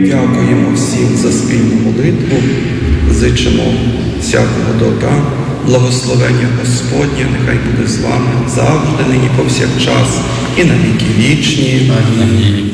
Дякуємо всім за спільну молитву, зичимо всякого добра, благословення Господнє, нехай буде з вами завжди, нині повсякчас і на віки вічні. Амінь.